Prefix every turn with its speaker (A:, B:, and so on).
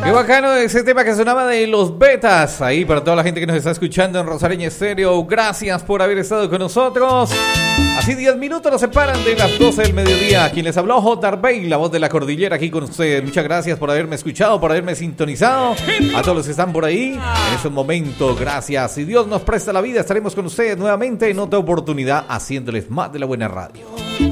A: Qué bacano ese tema que sonaba de Los Betas. Ahí para toda la gente que nos está escuchando en Rosareña Estéreo. Gracias por haber estado con nosotros. Así 10 minutos nos separan de las 12 del mediodía. Quien les habló, J. Arbey, la voz de la cordillera aquí con ustedes. Muchas gracias por haberme escuchado, por haberme sintonizado. A todos los que están por ahí en estos momentos, gracias. Si Dios nos presta la vida, estaremos con ustedes nuevamente en otra oportunidad haciéndoles más de la buena radio.